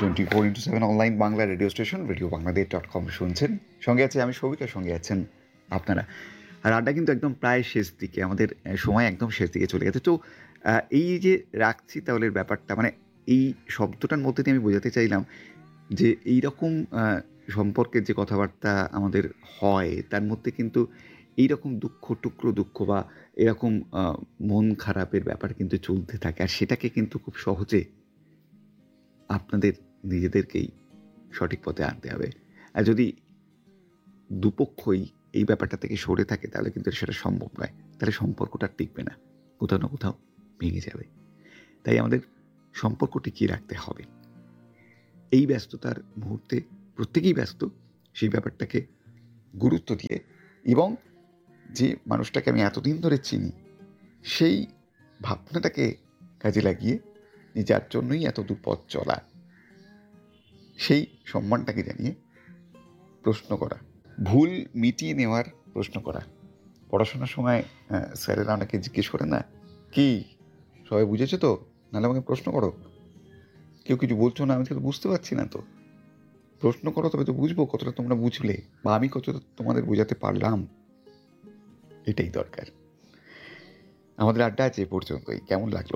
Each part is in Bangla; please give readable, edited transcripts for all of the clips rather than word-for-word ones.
24x7 online Bangla radio station radioBangladesh.com শুনছেন। সঙ্গে আছে আমি সৌভিক, সঙ্গে আছেন আপনারা। আর আড্ডা কিন্তু একদম প্রায় শেষ দিকে, আমাদের সময় একদম শেষ দিকে চলে গেছে। তো এই যে রাখছি তাহলে ব্যাপারটা, মানে এই শব্দটার মধ্যে দিয়ে আমি বোঝাতে চাইলাম যে এইরকম সম্পর্কের যে কথাবার্তা আমাদের হয় তার মধ্যে কিন্তু এইরকম টুকরো দুঃখ বা এরকম মন খারাপের ব্যাপার কিন্তু চলতে থাকে, আর সেটাকে কিন্তু খুব সহজে আপনাদের নিজেদেরকেই সঠিক পথে আনতে হবে। আর যদি দুপক্ষই এই ব্যাপারটা থেকে সরে থাকে তাহলে কিন্তু সেটা সম্ভব নয়, তাহলে সম্পর্কটা টিকবে না, কোথাও না কোথাও ভেঙে যাবে। তাই আমাদের সম্পর্ক টিকিয়ে রাখতে হবে। এই ব্যস্ততার মুহূর্তে প্রত্যেকেই ব্যস্ত, সেই ব্যাপারটাকে গুরুত্ব দিয়ে এবং যে মানুষটাকে আমি এতদিন ধরে চিনি সেই ভাবনাটাকে কাজে লাগিয়ে যার জন্যই এত দূর পথ চলা, সেই সম্মানটাকে জানিয়ে প্রশ্ন করা, ভুল মিটিয়ে নেওয়ার প্রশ্ন করা। পড়াশোনার সময় স্যারেরা অনেকে জিজ্ঞেস করে না, কি সবাই বুঝেছো তো, নাহলে আমাকে প্রশ্ন করো, কেউ কিছু বলছো না, আমি তো বুঝতে পারছি না, তো প্রশ্ন করো, তবে তো বুঝবো কতটা তোমরা বুঝলে বা আমি কতটা তোমাদের বোঝাতে পারলাম। এটাই দরকার। আমাদের আড্ডা আছে পর্যন্তই। কেমন লাগলো?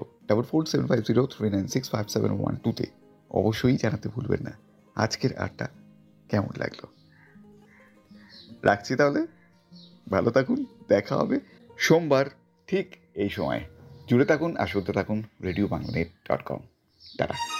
447503965712 অবশ্যই জানাতে ভুলবেন না আজকের আড্ডা কেমন লাগলো। রাখছি তাহলে, ভালো থাকুন, দেখা হবে সোমবার ঠিক এই সময়। জুড়ে থাকুন আর শুনতে থাকুন radioBangladesh.com। টাটা।